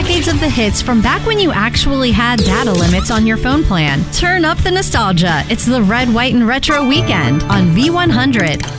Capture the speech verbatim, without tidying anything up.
decades of the hits from back when you actually had data limits on your phone plan. Turn up the nostalgia. It's the Red, White, and Retro Weekend on V one hundred.